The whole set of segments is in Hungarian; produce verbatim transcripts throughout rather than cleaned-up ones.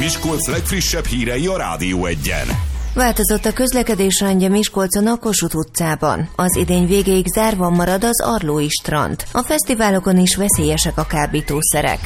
Miskolc legfrissebb hírei a Rádió Egyen. Változott a közlekedés rendje Miskolcon a Kossuth utcában. Az idény végéig zárva marad az Arlói strand. A fesztiválokon is veszélyesek a kábítószerek.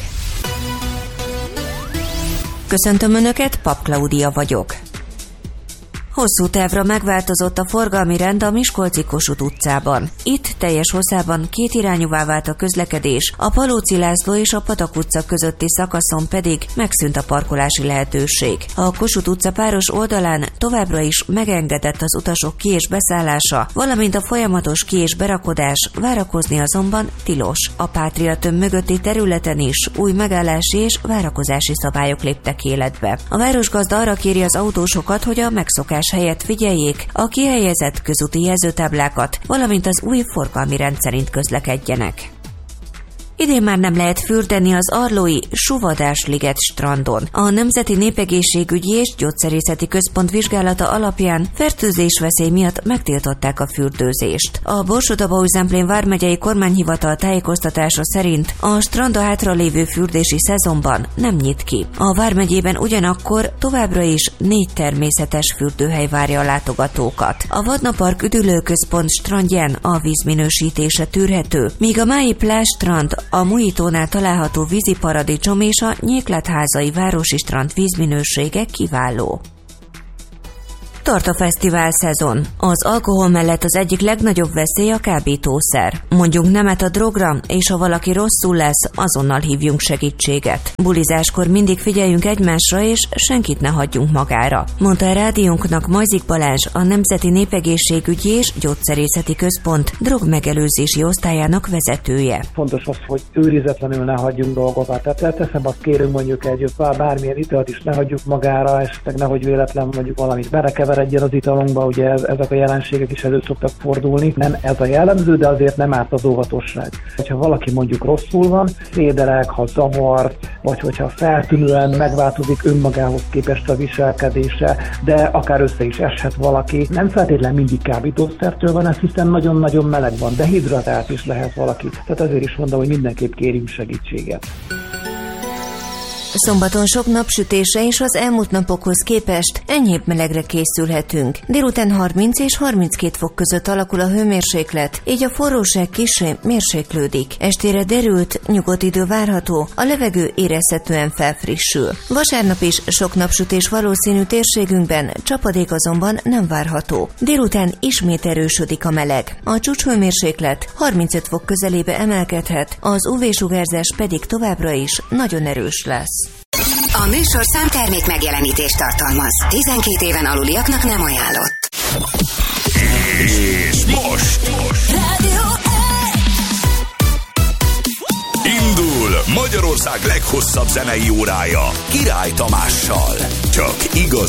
Köszöntöm Önöket, Pap Klaudia vagyok. Hosszú távra megváltozott a forgalmi rend a miskolci Kossuth utcában. Itt teljes hosszában kétirányúvá vált a közlekedés, a Palóci László és a Patak utca közötti szakaszon pedig megszűnt a parkolási lehetőség. A Kossuth utca páros oldalán továbbra is megengedett az utasok ki- és beszállása, valamint a folyamatos ki- és berakodás, várakozni azonban tilos. A Pátria tömb mögötti területen is új megállási és várakozási szabályok léptek életbe. A városgazda arra kéri az autósokat, hogy a megszokás helyett figyeljék a kihelyezett közúti jelzőtáblákat, valamint az új forgalmi rend szerint közlekedjenek. Idén már nem lehet fürdeni az Arlói Suvadás-liget strandon. A Nemzeti Népegészségügyi és Gyógyszerészeti Központ vizsgálata alapján fertőzésveszély miatt megtiltották a fürdőzést. A Borsod-Abaúj-Zemplén vármegyei kormányhivatal tájékoztatása szerint a strand a hátralévő fürdési szezonban nem nyit ki. A vármegyében ugyanakkor továbbra is négy természetes fürdőhely várja a látogatókat. A Vadnapark üdülőközpont strandján a vízminősítése tűrhető, míg a Mái Plázs strand, a Muitónál található víziparadicsom és a Nyékletházai városi strand vízminősége kiváló. Tart a fesztivál szezon. Az alkohol mellett az egyik legnagyobb veszély a kábítószer. Mondjunk nemet a drogra, és ha valaki rosszul lesz, azonnal hívjunk segítséget. Bulizáskor mindig figyeljünk egymásra, és senkit ne hagyjunk magára, mondta a rádiónknak Majzik Balázs, a Nemzeti Népegészségügyi és Gyógyszerészeti Központ drogmegelőzési osztályának vezetője. Fontos az, hogy őrizetlenül ne hagyjunk dolgokat. Tehát teszem, azt kérünk mondjuk egy bármilyen italt is ne hagyjuk magára, esetleg nehogy véletlen mondjuk valamit berekever egyen az italunkba, ugye ezek a jelenségek is elő szoktak fordulni. Nem ez a jellemző, de azért nem árt az óvatosság. Hogyha valaki mondjuk rosszul van, szédereg, ha zavar, vagy hogyha feltűnően megváltozik önmagához képest a viselkedése, de akár össze is eshet valaki. Nem feltétlenül mindig kábítószertől van ez, hiszen nagyon-nagyon meleg van, de hidratált is lehet valaki. Tehát azért is mondom, hogy mindenképp kérjünk segítséget. Szombaton sok napsütése és az elmúlt napokhoz képest enyhébb melegre készülhetünk. Délután harminc és harminckét fok között alakul a hőmérséklet, így a forróság kissé mérséklődik. Estére derült, nyugodt idő várható, a levegő érezhetően felfrissül. Vasárnap is sok napsütés valószínű térségünkben, csapadék azonban nem várható. Délután ismét erősödik a meleg. A csúcshőmérséklet harmincöt fok közelébe emelkedhet, az ú vé-sugárzás pedig továbbra is nagyon erős lesz. A műsor számtermék megjelenítést tartalmaz. tizenkét éven aluliaknak nem ajánlott. És most, most. Rádió Indul Magyarország leghosszabb zenei órája Király Tamással. Csak igazi